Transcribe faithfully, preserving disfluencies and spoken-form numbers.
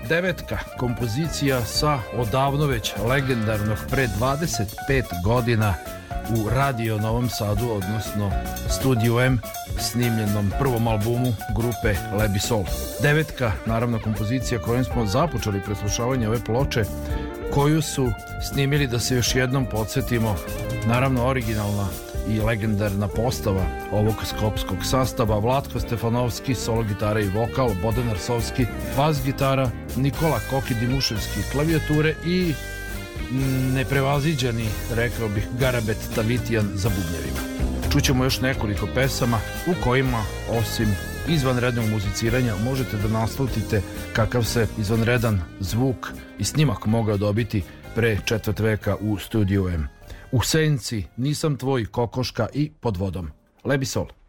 Devetka, kompozicija sa odavno već legendarnog pre dvadeset pet godina u Radio Novom Sadu, odnosno Studiju M, snimljenom prvom albumu grupe Lebi Sol. Devetka, naravno kompozicija kojom smo započeli preslušavanje ove ploče, koju su snimili, da se još jednom podsjetimo, naravno originalna i legendarna postava ovog skopskog sastava: Vlatko Stefanovski, solo gitara i vokal, Bodan Arsovski, bas gitara, Nikola Koki-Dimuševski, klavijature i neprevaziđeni, rekao bih, Garabet Tavitijan za bubnjevima. Čućemo još nekoliko pesama u kojima, osim izvanrednog muziciranja, možete da naslutite kakav se izvanredan zvuk i snimak mogao dobiti pre četvrt veka u Studiju M. U senci, Nisam tvoj, Kokoška i Pod vodom. Lebi Sol.